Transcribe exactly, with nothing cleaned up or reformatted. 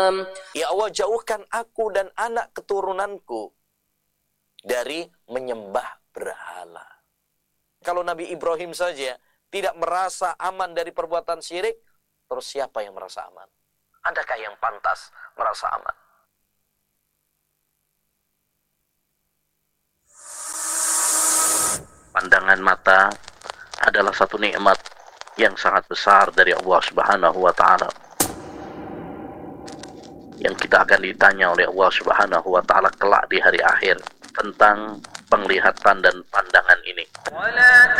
Ya Allah, jauhkan aku dan anak keturunanku dari menyembah berhala. Kalau Nabi Ibrahim saja tidak merasa aman dari perbuatan syirik, terus siapa yang merasa aman? Adakah yang pantas merasa aman? Pandangan mata adalah satu nikmat yang sangat besar dari Allah Subhanahu wa Ta'ala, yang kita akan ditanya oleh Allah Subhanahu wa Ta'ala kelak di hari akhir tentang penglihatan dan pandangan ini.